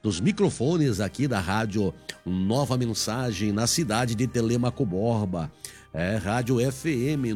dos microfones aqui da rádio Nova Mensagem, na cidade de Telêmaco Borba. Rádio FM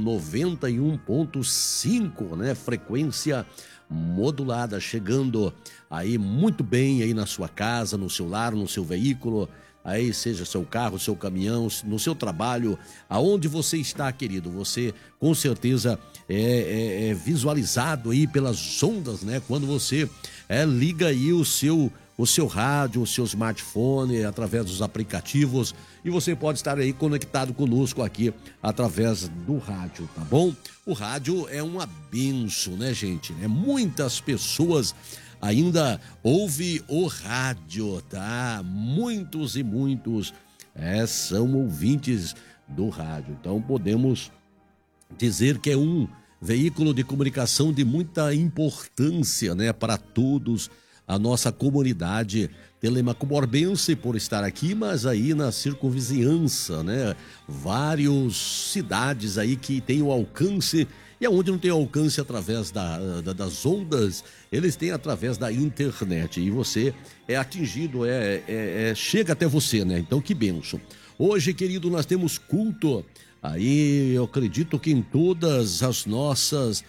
91.5, né? Frequência modulada, chegando aí muito bem aí na sua casa, no seu lar, no seu veículo, aí seja seu carro, seu caminhão, no seu trabalho, aonde você está, querido, você com certeza é visualizado aí pelas ondas, né? Quando você liga aí o seu rádio, o seu smartphone, através dos aplicativos, e você pode estar aí conectado conosco aqui através do rádio, tá bom? O rádio é uma bênção, né, gente? Muitas pessoas ainda ouvem o rádio, tá? Muitos e muitos são ouvintes do rádio, então podemos dizer que é um veículo de comunicação de muita importância, né, para todos, a nossa comunidade telemaco-borbense, por estar aqui, mas aí na circunvizinhança, né? Várias cidades aí que tem o alcance, e aonde não tem alcance através das ondas, eles têm através da internet, e você é atingido, chega até você, né? Então que bênção. Hoje, querido, nós temos culto, aí eu acredito que em todas as nossas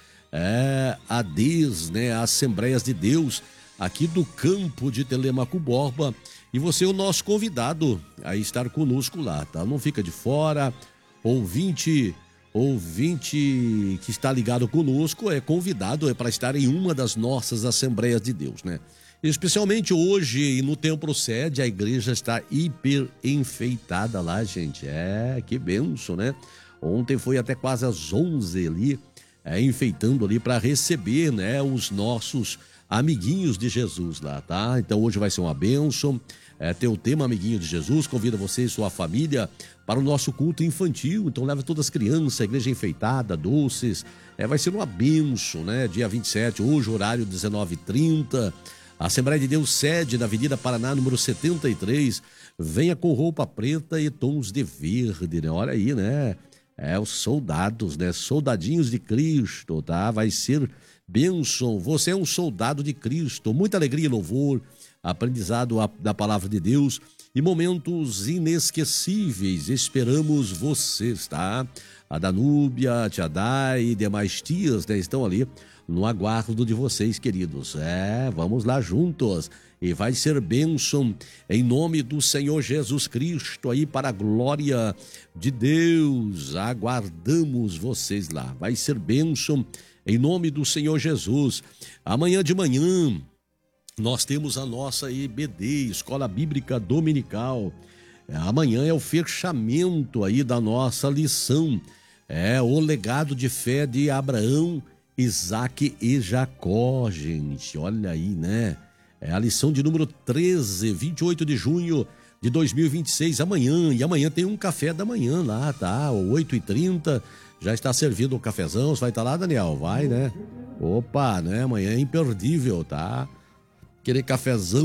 ADs, né? Assembleias de Deus, aqui do campo de Telêmaco Borba, e você é o nosso convidado a estar conosco lá, tá? Não fica de fora, ouvinte que está ligado conosco é convidado para estar em uma das nossas Assembleias de Deus, né? Especialmente hoje, e no Templo Sede, a igreja está hiper enfeitada lá, gente, que bênção, né? Ontem foi até quase às 11 ali, enfeitando ali para receber, né, os nossos amiguinhos de Jesus lá, tá? Então hoje vai ser uma bênção, tem o tema Amiguinho de Jesus, convida você e sua família para o nosso culto infantil, então leva todas as crianças, a igreja enfeitada, doces, vai ser uma bênção, né? Dia 27, hoje, horário 19h30, a Assembleia de Deus sede na Avenida Paraná, número 73, venha com roupa preta e tons de verde, né? Olha aí, né? Os soldados, né? Soldadinhos de Cristo, tá? Vai ser bênção, você é um soldado de Cristo, muita alegria e louvor, aprendizado da palavra de Deus e momentos inesquecíveis, esperamos vocês, tá? A Danúbia, a Tia Dai e demais tias, né, estão ali no aguardo de vocês, queridos, vamos lá juntos, e vai ser bênção em nome do Senhor Jesus Cristo, aí para a glória de Deus, aguardamos vocês lá, vai ser bênção em nome do Senhor Jesus. Amanhã de manhã nós temos a nossa EBD, Escola Bíblica Dominical. Amanhã é o fechamento aí da nossa lição. O legado de fé de Abraão, Isaque e Jacó, gente. Olha aí, né? A lição de número 13, 28 de junho de 2026, amanhã. E amanhã tem um café da manhã lá, tá? 8h30. Já está servido o cafezão, você vai estar lá, Daniel? Vai, né? Opa, né? Amanhã é imperdível, tá? Aquele cafezão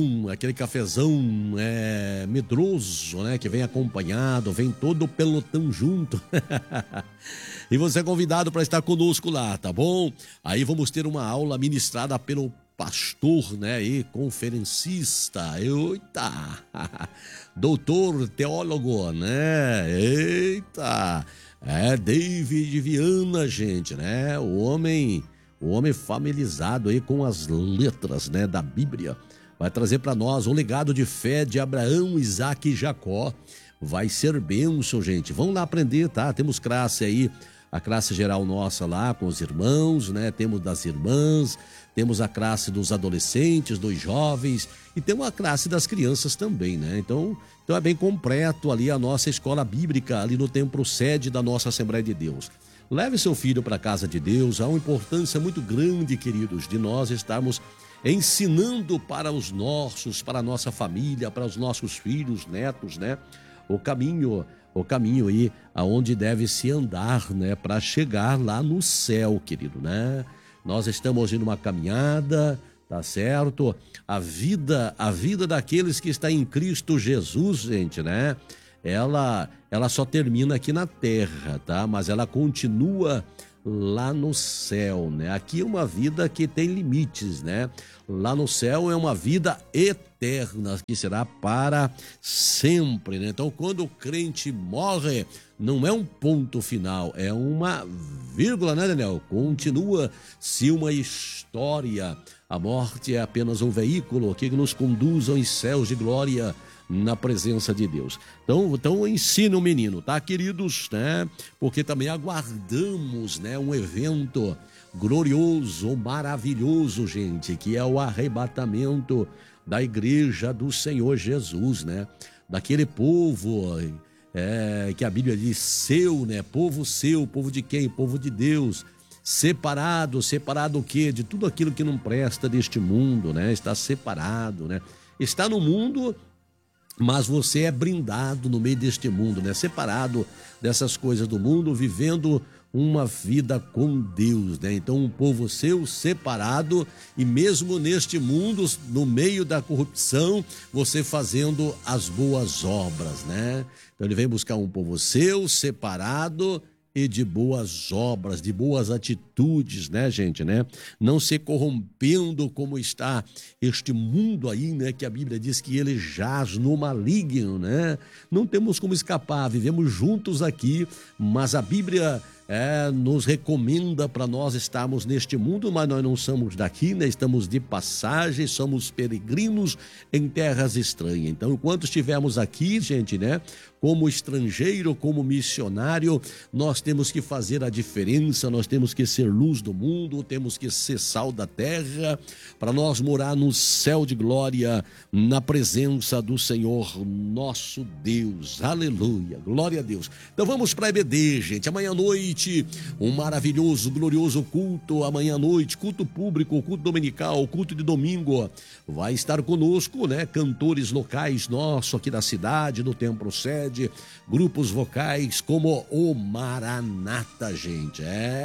medroso, né? Que vem acompanhado, vem todo o pelotão junto. E você é convidado para estar conosco lá, tá bom? Aí vamos ter uma aula ministrada pelo pastor, né? E conferencista, eita! Doutor teólogo, né? Eita! David Viana, gente, né? O homem familiarizado aí com as letras, né, da Bíblia. Vai trazer para nós o legado de fé de Abraão, Isaque e Jacó. Vai ser bênção, gente. Vamos lá aprender, tá? Temos classe aí, a classe geral nossa lá com os irmãos, né? Temos das irmãs, temos a classe dos adolescentes, dos jovens e temos a classe das crianças também, né? Então é bem completo ali a nossa escola bíblica, ali no templo sede da nossa Assembleia de Deus. Leve seu filho para a casa de Deus, há uma importância muito grande, queridos, de nós estarmos ensinando para a nossa família, para os nossos filhos, netos, né? O caminho aí aonde deve se andar, né? Para chegar lá no céu, querido, né? Nós estamos indo uma caminhada, tá certo? A vida daqueles que está em Cristo Jesus, gente, né? Ela só termina aqui na terra, tá? Mas ela continua lá no céu, né? Aqui é uma vida que tem limites, né? Lá no céu é uma vida eterna, que será para sempre, né? Então, quando o crente morre, não é um ponto final, é uma vírgula, né, Daniel? Continua-se uma história. A morte é apenas um veículo que nos conduz aos céus de glória na presença de Deus. Então ensina o menino, tá, queridos, né? Porque também aguardamos, né, um evento glorioso, maravilhoso, gente, que é o arrebatamento da igreja do Senhor Jesus, né? Daquele povo que a Bíblia diz seu, né? Povo seu, povo de quem? Povo de Deus. Separado o quê? De tudo aquilo que não presta deste mundo, né? Está separado, né? Está no mundo, mas você é brindado no meio deste mundo, né? Separado dessas coisas do mundo, vivendo uma vida com Deus, né? Então, um povo seu separado e mesmo neste mundo, no meio da corrupção, você fazendo as boas obras, né? Então, ele vem buscar um povo seu separado e de boas obras, de boas atitudes, né, gente, né? Não se corrompendo como está este mundo aí, né? Que a Bíblia diz que ele jaz no maligno, né? Não temos como escapar, vivemos juntos aqui, mas a Bíblia nos recomenda para nós estarmos neste mundo, mas nós não somos daqui, né? Estamos de passagem, somos peregrinos em terras estranhas. Então, enquanto estivermos aqui, gente, né? Como estrangeiro, como missionário, nós temos que fazer a diferença, nós temos que ser luz do mundo, temos que ser sal da terra, para nós morar no céu de glória, na presença do Senhor nosso Deus. Aleluia, glória a Deus. Então vamos para a EBD, gente. Amanhã à noite, um maravilhoso, glorioso culto. Amanhã à noite, culto público, culto dominical, culto de domingo. Vai estar conosco, né? Cantores locais nossos aqui da cidade, do Templo Sede, grupos vocais como o Maranata, gente.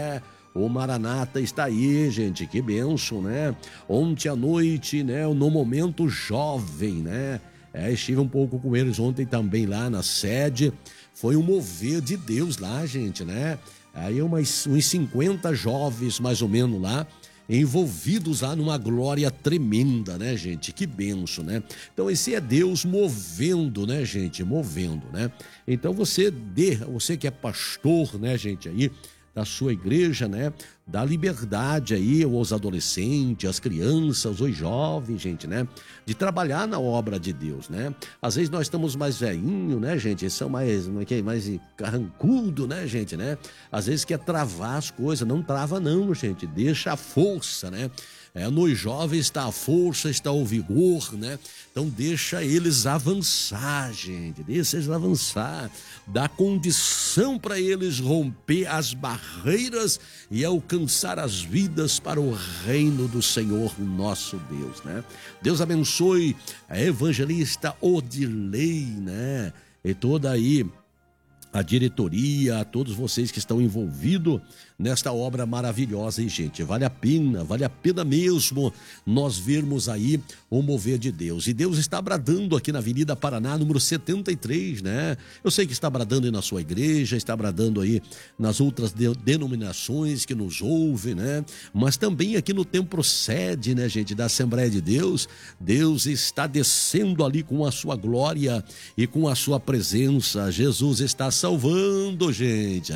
O Maranata está aí, gente, que bênção, né? Ontem à noite, né, no Momento Jovem, né? Estive um pouco com eles ontem também lá na sede. Foi um mover de Deus lá, gente, né? Aí uns 50 jovens, mais ou menos, lá, envolvidos lá numa glória tremenda, né, gente? Que benção, né? Então esse é Deus movendo, né, gente? Movendo, né? Então você que é pastor, né, gente, aí da sua igreja, né? Dá liberdade aí aos adolescentes, às crianças, aos jovens, gente, né? De trabalhar na obra de Deus, né? Às vezes nós estamos mais velhinhos, né, gente? São mais carrancudo, né, gente, né? Às vezes quer travar as coisas. Não trava não, gente. Deixa a força, né? Nos jovens está a força, está o vigor, né? Então deixa eles avançar, gente, deixa eles avançar, dá condição para eles romper as barreiras e alcançar as vidas para o reino do Senhor nosso Deus, né? Deus abençoe a evangelista Odilei, né? E toda aí a diretoria, a todos vocês que estão envolvidos nesta obra maravilhosa, hein, gente? Vale a pena mesmo nós vermos aí o mover de Deus. E Deus está bradando aqui na Avenida Paraná, número 73, né? Eu sei que está bradando aí na sua igreja, está bradando aí nas outras denominações que nos ouvem, né? Mas também aqui no Templo Sede, né, gente, da Assembleia de Deus, Deus está descendo ali com a sua glória e com a sua presença. Jesus está salvando, gente.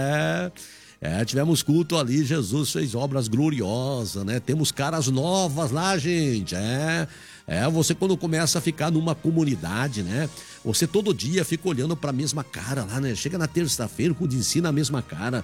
Tivemos culto ali, Jesus fez obras gloriosas, né? Temos caras novas lá, gente. Você quando começa a ficar numa comunidade, né? Você todo dia fica olhando para a mesma cara lá, né? Chega na terça-feira, com o ensino a mesma cara.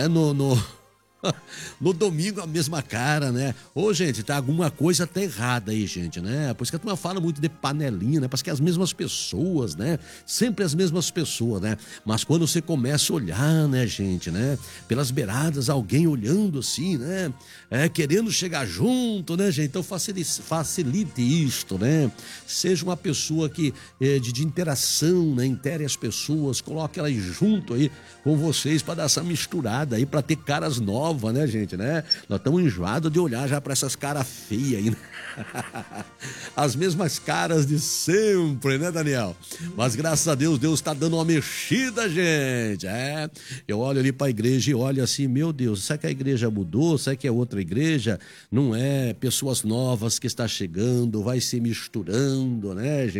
No domingo a mesma cara, né? Ô, gente, tá alguma coisa tá errada aí, gente, né? Por isso que a turma fala muito de panelinha, né? Parece que é as mesmas pessoas, né? Sempre as mesmas pessoas, né? Mas quando você começa a olhar, né, gente, né? Pelas beiradas, alguém olhando assim, né? Querendo chegar junto, né, gente? Então facilite isto, né? Seja uma pessoa que de interação, né? Intere as pessoas, coloque elas junto aí com vocês para dar essa misturada aí, para ter caras novas, nova, né, gente, né? Nós estamos enjoados de olhar já para essas caras feias aí, né? As mesmas caras de sempre, né, Daniel? Mas graças a Deus, Deus está dando uma mexida, gente. Eu olho ali para a igreja e olho assim, meu Deus, será que a igreja mudou? Será que é outra igreja? Não é? Pessoas novas que está chegando, vai se misturando, né, gente?